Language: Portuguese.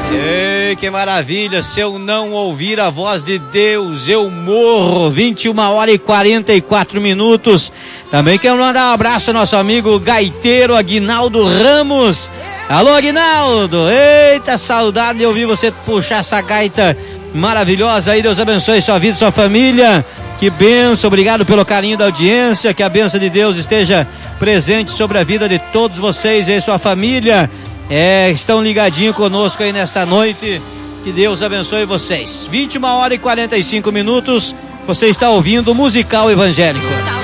Ei, que maravilha, se eu não ouvir a voz de Deus, eu morro. 21h44. Também quero mandar um abraço ao nosso amigo gaiteiro Aguinaldo Ramos. Alô, Aguinaldo, eita, saudade de ouvir você puxar essa gaita maravilhosa aí. Deus abençoe sua vida e sua família. Que bênção, obrigado pelo carinho da audiência, que a bênção de Deus esteja presente sobre a vida de todos vocês e sua família. Estão ligadinhos conosco aí nesta noite, que Deus abençoe vocês. 21h45, você está ouvindo o Musical Evangélico.